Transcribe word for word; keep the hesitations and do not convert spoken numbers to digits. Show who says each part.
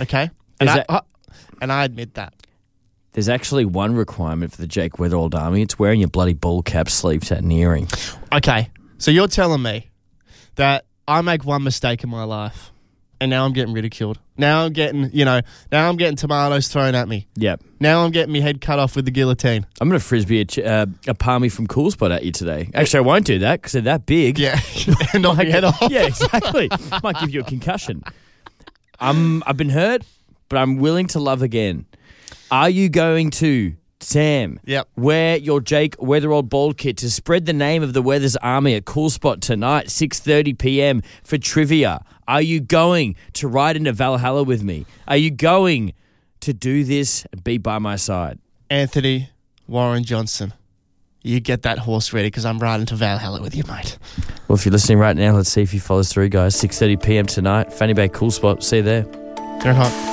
Speaker 1: Okay? And,
Speaker 2: Is
Speaker 1: I,
Speaker 2: that-
Speaker 1: I, and I admit that.
Speaker 2: There's actually one requirement for the Jake Weatherald Army. It's wearing your bloody ball cap sleeves at an earring.
Speaker 1: Okay, so you're telling me that I make one mistake in my life and now I'm getting ridiculed. Now I'm getting, you know, now I'm getting tomatoes thrown at me.
Speaker 2: Yep.
Speaker 1: Now I'm getting my head cut off with the guillotine.
Speaker 2: I'm going to frisbee a, ch- uh, a palmy from Cool Spot at you today. Actually, I won't do that because they're that big.
Speaker 1: Yeah, knock my head off.
Speaker 2: Yeah, exactly. Might give you a concussion. Um, I've been hurt, but I'm willing to love again. Are you going to, Sam,
Speaker 1: Yep.
Speaker 2: wear your Jake Weatherald bald kit to spread the name of the Weathers Army at Cool Spot tonight, six thirty p.m. for trivia? Are you going to ride into Valhalla with me? Are you going to do this and be by my side?
Speaker 1: Anthony Warren Johnson, you get that horse ready because I'm riding to Valhalla with you, mate.
Speaker 2: Well, if you're listening right now, let's see if he follows through, guys. six thirty p.m. tonight, Fanny Bay Cool Spot. See you there.
Speaker 1: They're hot.